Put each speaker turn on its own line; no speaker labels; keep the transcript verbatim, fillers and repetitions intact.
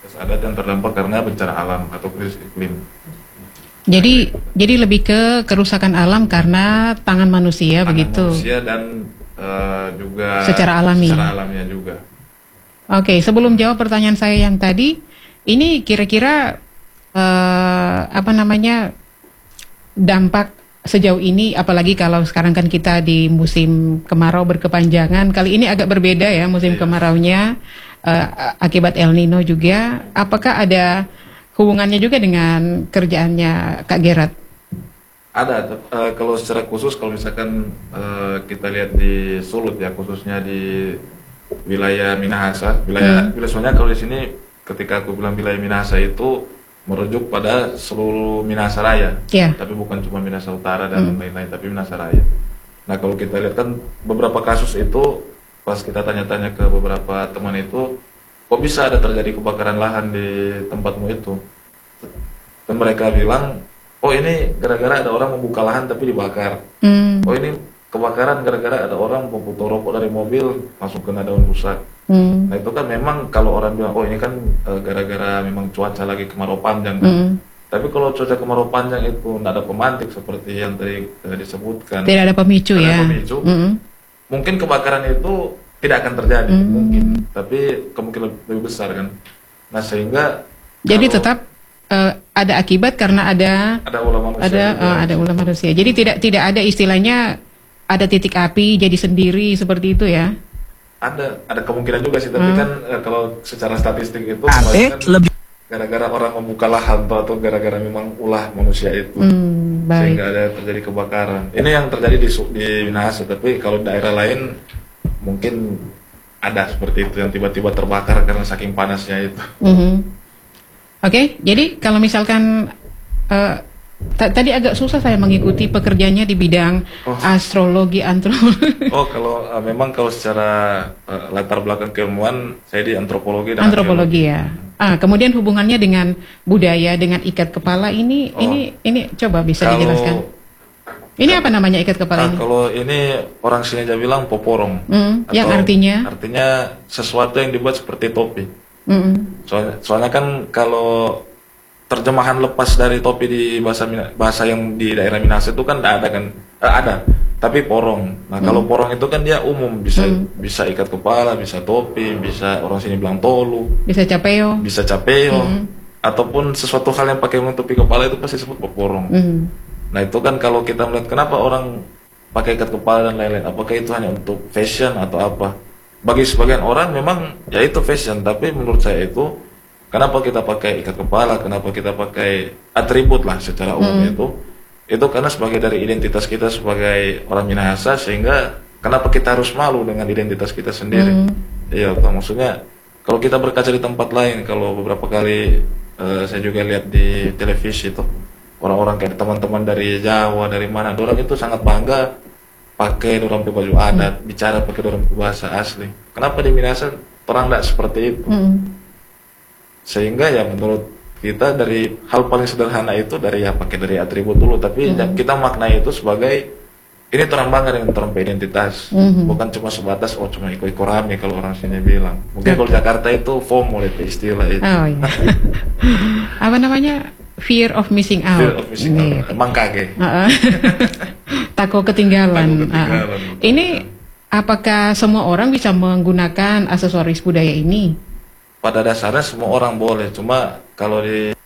adat yang terdampak karena bencana alam atau krisis iklim.
Jadi jadi lebih ke kerusakan alam karena tangan manusia. Tangan begitu.
Manusia dan uh, juga
secara alami.
Secara alamiah juga.
Oke, sebelum jawab pertanyaan saya yang tadi, ini kira-kira uh, apa namanya dampak sejauh ini, apalagi kalau sekarang kan kita di musim kemarau berkepanjangan, kali ini agak berbeda ya musim kemaraunya uh, akibat El Nino juga. Apakah ada hubungannya juga dengan kerjaannya Kak Gerard?
Ada, uh, kalau secara khusus kalau misalkan uh, kita lihat di Sulut ya, khususnya di wilayah Minahasa, wilayah, hmm. wilayah kalau di sini ketika aku bilang wilayah Minahasa itu merujuk pada seluruh Minahasa Raya, yeah. tapi bukan cuma Minahasa Utara dan lain-lain, hmm. tapi Minahasa Raya. Nah kalau kita lihat kan beberapa kasus itu, pas kita tanya-tanya ke beberapa teman itu, kok bisa ada terjadi kebakaran lahan di tempatmu itu? Dan mereka bilang, oh ini gara-gara ada orang membuka lahan tapi dibakar. Hmm. Oh ini kebakaran gara-gara ada orang memputar rokok dari mobil langsung kena daun rusak. Hmm. Nah itu kan memang kalau orang bilang, oh ini kan e, gara-gara memang cuaca lagi kemarau panjang kan. Hmm. Tapi kalau cuaca kemarau panjang itu tidak ada pemantik seperti yang tadi e, disebutkan.
Tidak ada pemicu ya.
Ada pemicu. Hmm. Mungkin kebakaran itu tidak akan terjadi, hmm. mungkin. Tapi kemungkinan lebih besar kan. Nah sehingga
jadi tetap uh, ada akibat karena ada
ada ulah manusia.
Ada uh, ada ulah manusia. Jadi tidak tidak ada istilahnya ada titik api jadi sendiri seperti itu ya?
Ada, ada kemungkinan juga sih, tapi hmm. kan eh, kalau secara statistik itu kan
lebih
gara-gara orang membuka lahan atau gara-gara memang ulah manusia itu,
hmm,
sehingga ada terjadi kebakaran. Ini yang terjadi di di Minahasa, tapi kalau daerah lain mungkin ada seperti itu yang tiba-tiba terbakar karena saking panasnya itu.
Mm-hmm. Oke, okay, jadi kalau misalkan uh, tadi agak susah saya mengikuti pekerjaannya di bidang oh. astrologi, antropologi.
Oh, kalau uh, memang kalau secara uh, latar belakang keilmuan saya di antropologi dan
antropologi ya. Ah, kemudian hubungannya dengan budaya, dengan ikat kepala ini, oh. ini, ini coba bisa kalau, dijelaskan. Ini kan, apa namanya ikat kepala
uh,
ini?
Kalau ini orang sini aja bilang poporong.
Mm, yang artinya?
Artinya sesuatu yang dibuat seperti topi.
Mm-hmm.
Soalnya, soalnya kan kalau terjemahan lepas dari topi di bahasa bahasa yang di daerah Minahasa itu kan ada kan eh, ada tapi porong. Nah hmm. kalau porong itu kan dia umum bisa hmm. bisa ikat kepala, bisa topi, bisa orang sini bilang tolu,
bisa capeo,
bisa capeo hmm. ataupun sesuatu hal yang pakai menutupi kepala itu pasti disebut porong. Hmm. Nah itu kan kalau kita melihat kenapa orang pakai ikat kepala dan lain-lain, apakah itu hanya untuk fashion atau apa? Bagi sebagian orang memang ya itu fashion, tapi menurut saya itu kenapa kita pakai ikat kepala, kenapa kita pakai atribut lah secara umum hmm. itu, itu karena sebagai dari identitas kita sebagai orang Minahasa, sehingga kenapa kita harus malu dengan identitas kita sendiri. Iya, hmm. maksudnya kalau kita berkaca di tempat lain, kalau beberapa kali uh, saya juga lihat di televisi itu, orang-orang kayak teman-teman dari Jawa, dari mana, orang itu sangat bangga pakai orang baju adat, hmm. bicara pakai orang bahasa asli. Kenapa di Minahasa orang tidak seperti itu? Hmm. Sehingga ya menurut kita dari hal paling sederhana itu dari ya pakai dari atribut dulu, tapi hmm. kita maknai itu sebagai ini terang bangga dengan terang identitas, hmm. bukan cuma sebatas oh cuma iko-iko rame kalau orang sini bilang. Mungkin okay. kalau Jakarta itu FOMO itu istilah itu.
Oh iya. Apa namanya? Fear of missing out.
Fear of missing out. Emang kage.
Takut ketinggalan.
Takut ketinggalan.
Uh, ini apakah semua orang bisa menggunakan aksesoris budaya ini?
Pada dasarnya semua orang boleh, cuma kalau di